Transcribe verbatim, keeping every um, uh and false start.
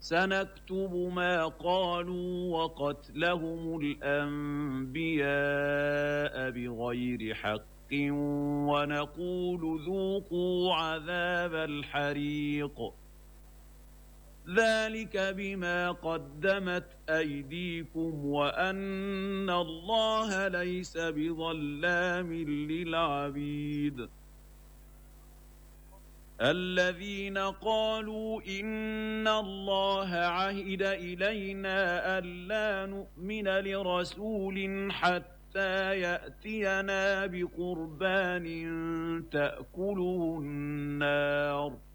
سنكتب ما قالوا وقتلهم الأنبياء بغير حق ونقول ذوقوا عذاب الحريق ذلك بما قدمت أيديكم وأن الله ليس بظلام للعبيد الذين قالوا إن الله عهد إلينا ألا نؤمن لرسول حتى يأتينا بقربان تأكله النار